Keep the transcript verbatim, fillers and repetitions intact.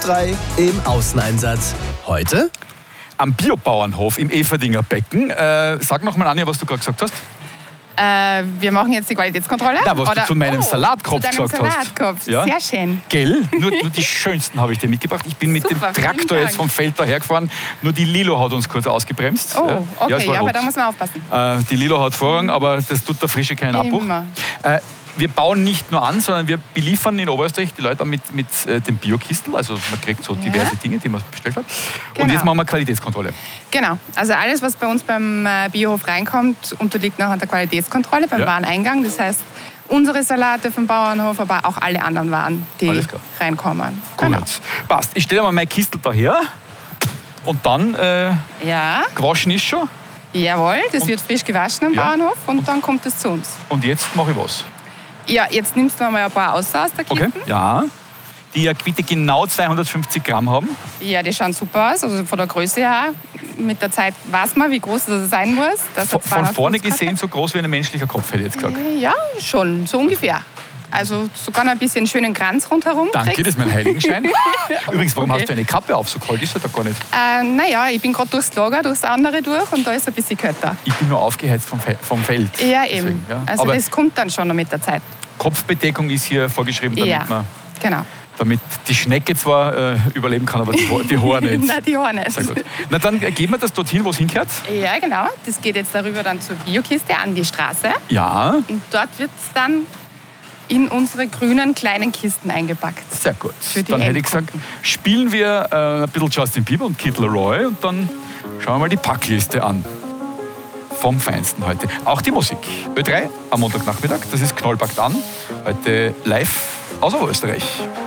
drei im Außeneinsatz. Heute am Biobauernhof im Everdinger Becken. Äh, sag noch mal, Anja, was du gerade gesagt hast. Äh, wir machen jetzt die Qualitätskontrolle. Na, was Oder? du zu meinem oh, Salatkopf zu deinem gesagt hast. Salatkopf. Ja? Sehr schön. Gell? Nur, nur die schönsten habe ich dir mitgebracht. Ich bin mit Super, dem Traktor jetzt vom Feld dahergefahren. Nur die Lilo hat uns kurz ausgebremst. Oh, ja, okay, es war ja, aber rot. da muss man aufpassen. Äh, die Lilo hat Vorrang, aber das tut der Frische keinen Abbruch. Immer. Äh, wir bauen nicht nur an, sondern wir beliefern in Oberösterreich die Leute mit, mit äh, dem Biokistel. Also man kriegt so diverse Ja. Dinge, die man bestellt hat. Genau. Und jetzt machen wir Qualitätskontrolle. Genau, also alles, was bei uns beim äh, Biohof reinkommt, unterliegt nachher der Qualitätskontrolle beim Ja. Wareneingang. Das heißt, unsere Salate vom Bauernhof, aber auch alle anderen Waren, die Alles klar. reinkommen. Gut. Genau. Passt. Ich stelle mal mein Kistel daher. Und dann, äh, Ja, gewaschen ist schon. jawohl, das wird frisch gewaschen am Ja. Bauernhof und dann kommt es zu uns. Und jetzt mache ich was. Ja, jetzt nimmst du mal ein paar aus aus der Okay. Kiste. Ja. Die ja bitte genau zweihundertfünfzig Gramm haben. Ja, die schauen super aus, also von der Größe her. Mit der Zeit weiß man, wie groß das sein muss. Das Von, hat von vorne zweihundertfünfzig Gramm. gesehen so groß wie ein menschlicher Kopf, hätte ich jetzt gesagt. Ja, schon, so ungefähr. Also sogar noch ein bisschen schönen Kranz rundherum. Danke, kriegst. das ist mein Heiligenschein. Übrigens, warum Okay. hast du eine Kappe auf? So kalt ist es da gar nicht. Äh, naja, ich bin gerade durchs Lager, durchs andere durch und da ist ein bisschen kälter. Ich bin nur aufgeheizt vom, Fe vom Feld. Ja, Deswegen, eben. ja. Also Aber das kommt dann schon noch mit der Zeit. Kopfbedeckung ist hier vorgeschrieben, damit, Ja, man, genau. damit die Schnecke zwar äh, überleben kann, aber die, Ho- die Haare nicht. Nein, die Haare nicht. Sehr gut. Na dann äh, geben wir das dorthin, wo es hingehört. Ja, genau. Das geht jetzt darüber dann zur Biokiste an die Straße. Ja, Und dort wird es dann in unsere grünen kleinen Kisten eingepackt. sehr gut. Für die Dann hätte ich gesagt, Endkunden. spielen wir äh, ein bisschen Justin Bieber und Kid Laroi und dann schauen wir mal die Packliste an. Vom Feinsten heute. Auch die Musik. Ö drei am Montagnachmittag, das ist Knollpackt an. Heute live aus Oberösterreich.